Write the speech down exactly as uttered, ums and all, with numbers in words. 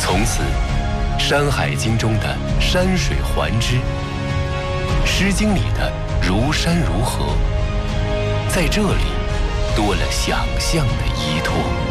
从此，《山海经》中的山水环之，《诗经》里的如山如河，在这里多了想象的依托。